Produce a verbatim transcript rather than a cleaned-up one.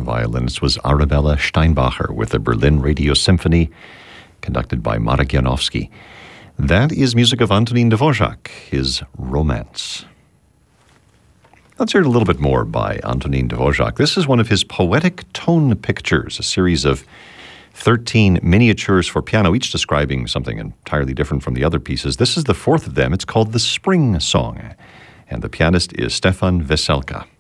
violinist was Arabella Steinbacher with the Berlin Radio Symphony, conducted by Marek Janowski. That is music of Antonín Dvořák, his Romance. Let's hear a little bit more by Antonín Dvořák. This is one of his poetic tone pictures, a series of thirteen miniatures for piano, each describing something entirely different from the other pieces. This is the fourth of them. It's called The Spring Song, and the pianist is Stefan Veselka.